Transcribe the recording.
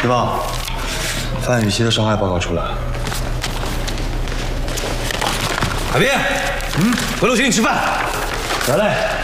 一棒，范雨熙的伤害报告出来。 海滨，回楼请你吃饭。 得嘞。